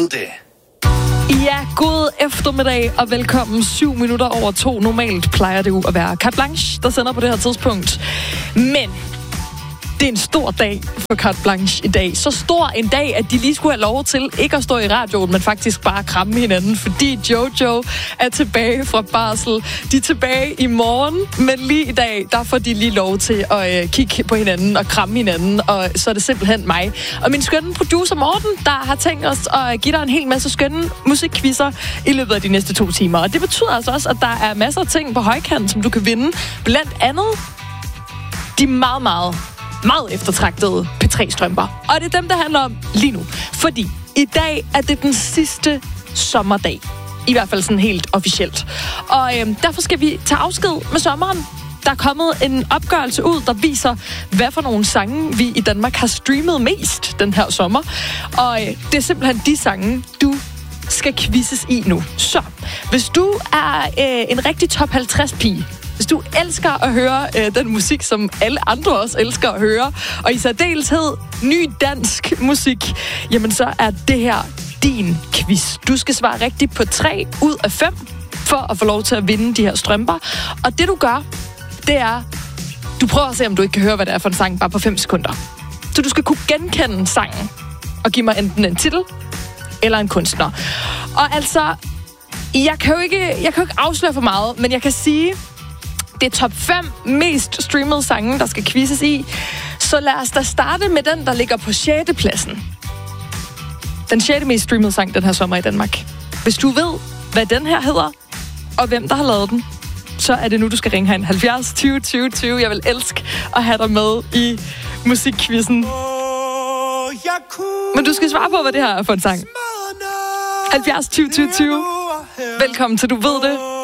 ved det. Ja, god eftermiddag og velkommen 2:07. Normalt plejer det jo at være Carte Blanche, der sender på det her tidspunkt. Men det er en stor dag for Carte Blanche i dag. Så stor en dag, at de lige skulle have lov til ikke at stå i radioen, men faktisk bare kramme hinanden, fordi Jojo er tilbage fra barsel. De er tilbage i morgen, men lige i dag, der får de lige lov til at kigge på hinanden og kramme hinanden, og så er det simpelthen mig. Og min skønne producer Morten, der har tænkt os at give dig en hel masse skønne musikquizzer i løbet af de næste 2 timer. Og det betyder altså også, at der er masser af ting på højkant, som du kan vinde. Blandt andet de meget eftertragtede P3-strømper. Og det er dem, der handler om lige nu. Fordi i dag er det den sidste sommerdag. I hvert fald sådan helt officielt. Og derfor skal vi tage afsked med sommeren. Der er kommet en opgørelse ud, der viser, hvad for nogle sange vi i Danmark har streamet mest den her sommer. Og det er simpelthen de sange, du skal quizzes i nu. Så hvis du er en rigtig top 50-pige, hvis du elsker at høre den musik, som alle andre også elsker at høre, og i særdeleshed ny dansk musik, jamen så er det her din quiz. Du skal svare rigtigt på 3 ud af 5 for at få lov til at vinde de her strømper. Og det du gør, det er, du prøver at se, om du ikke kan høre, hvad det er for en sang, bare på 5 sekunder. Så du skal kunne genkende sangen og give mig enten en titel eller en kunstner. Og altså, jeg kan jo ikke afsløre for meget, men jeg kan sige, det er top 5 mest streamede sange, der skal quizzes i. Så lad os da starte med den, der ligger på 6. pladsen. Den 6. mest streamede sang den her sommer i Danmark. Hvis du ved, hvad den her hedder, og hvem der har lavet den, så er det nu, du skal ringe herind. 70 20 20 20. Jeg vil elske at have dig med i musikquizzen. Men du skal svare på, hvad det her er for en sang. 70 20 20 20. Velkommen til Du Ved Det.